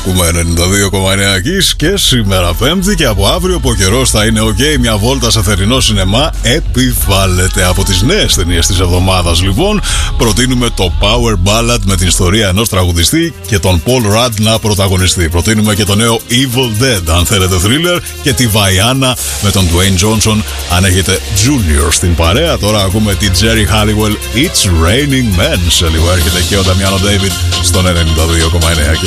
Ακούμε 92,9 Kiss και σήμερα Πέμπτη και από αύριο που ο καιρός θα είναι ok. Μια βόλτα σε θερινό σινεμά επιβάλλεται. Από τις νέες ταινίες της εβδομάδας λοιπόν προτείνουμε το Power Ballad με την ιστορία ενός τραγουδιστή και τον Paul Rudd να πρωταγωνιστεί. Προτείνουμε και το νέο Evil Dead αν θέλετε thriller και τη Vaiana με τον Dwayne Johnson αν έχετε Junior στην παρέα. Τώρα ακούμε τη Jerry Halliwell It's Raining Men. Σε λίγο έρχεται και ο Damiano David στον 92,9.